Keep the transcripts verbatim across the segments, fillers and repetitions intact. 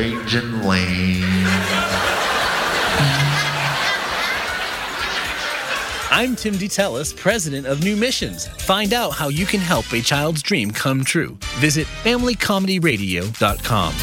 changing lanes. I'm Tim DeTellis, president of New Missions. Find out how you can help a child's dream come true. Visit family comedy radio dot com.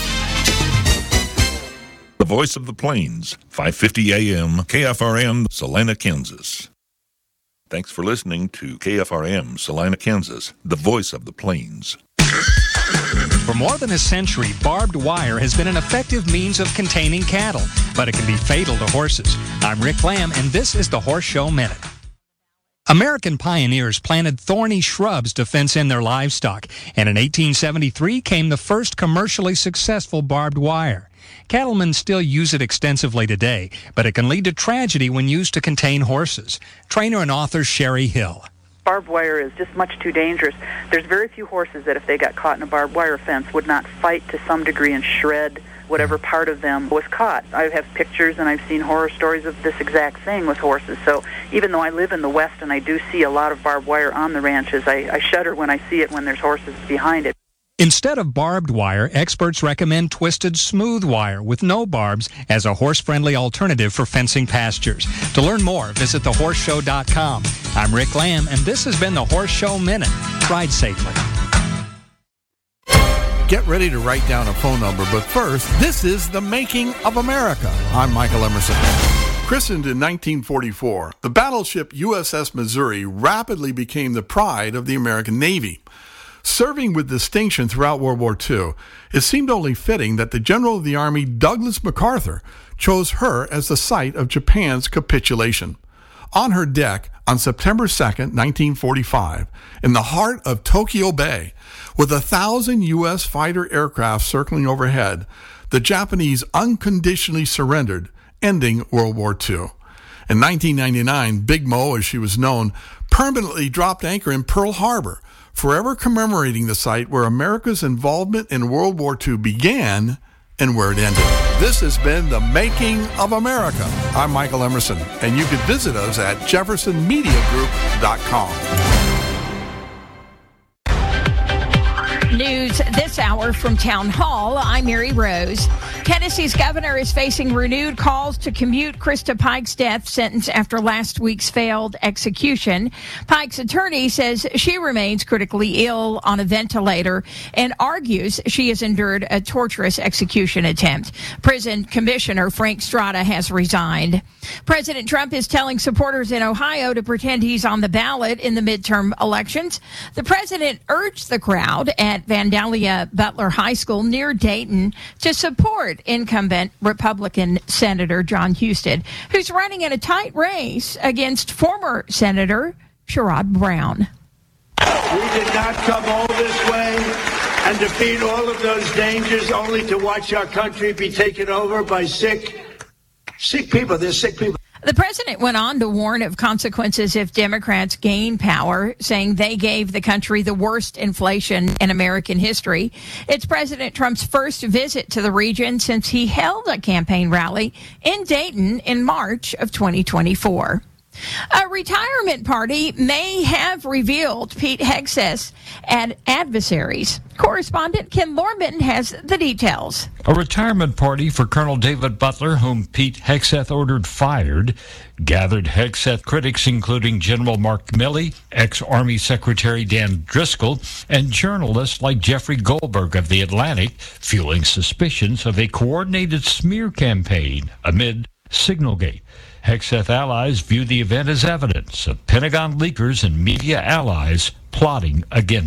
The Voice of the Plains, five fifty A M, K F R M, Salina, Kansas. Thanks for listening to K F R M, Salina, Kansas, the Voice of the Plains. For more than a century, barbed wire has been an effective means of containing cattle, but it can be fatal to horses. I'm Rick Lamb, and this is the Horse Show Minute. American pioneers planted thorny shrubs to fence in their livestock, and in eighteen seventy-three came the first commercially successful barbed wire. Cattlemen still use it extensively today, but it can lead to tragedy when used to contain horses. Trainer and author Sherry Hill. Barbed wire is just much too dangerous. There's very few horses that if they got caught in a barbed wire fence would not fight to some degree and shred whatever part of them was caught. I have pictures and I've seen horror stories of this exact thing with horses. So even though I live in the West and I do see a lot of barbed wire on the ranches, I, I shudder when I see it when there's horses behind it. Instead of barbed wire, experts recommend twisted smooth wire with no barbs as a horse-friendly alternative for fencing pastures. To learn more, visit the horse show dot com. I'm Rick Lamb, and this has been the Horse Show Minute. Ride safely. Get ready to write down a phone number, but first, this is The Making of America. I'm Michael Emerson. Christened in nineteen forty-four, the battleship U S S Missouri rapidly became the pride of the American Navy. Serving with distinction throughout World War Two, it seemed only fitting that the General of the Army, Douglas MacArthur, chose her as the site of Japan's capitulation. On her deck, on September second, nineteen forty-five, in the heart of Tokyo Bay, with a thousand U S fighter aircraft circling overhead, the Japanese unconditionally surrendered, ending World War Two. In nineteen ninety-nine, Big Mo, as she was known, permanently dropped anchor in Pearl Harbor, forever commemorating the site where America's involvement in World War Two began and where it ended. This has been The Making of America. I'm Michael Emerson, and you can visit us at jefferson media group dot com. News this hour from Town Hall. I'm Mary Rose. Tennessee's governor is facing renewed calls to commute Krista Pike's death sentence after last week's failed execution. Pike's attorney says she remains critically ill on a ventilator and argues she has endured a torturous execution attempt. Prison Commissioner Frank Strada has resigned. President Trump is telling supporters in Ohio to pretend he's on the ballot in the midterm elections. The president urged the crowd at Vandalia Butler High School near Dayton to support incumbent Republican Senator John Husted, who's running in a tight race against former Senator Sherrod Brown. We did not come all this way and defeat all of those dangers only to watch our country be taken over by sick, sick people. They're sick people. The president went on to warn of consequences if Democrats gain power, saying they gave the country the worst inflation in American history. It's President Trump's first visit to the region since he held a campaign rally in Dayton in March of twenty twenty-four. A retirement party may have revealed Pete Hegseth and adversaries. Correspondent Ken Lorman has the details. A retirement party for Colonel David Butler, whom Pete Hegseth ordered fired, gathered Hegseth critics including General Mark Milley, ex-Army Secretary Dan Driscoll, and journalists like Jeffrey Goldberg of The Atlantic, fueling suspicions of a coordinated smear campaign amid Signalgate. Hegseth allies view the event as evidence of Pentagon leakers and media allies plotting against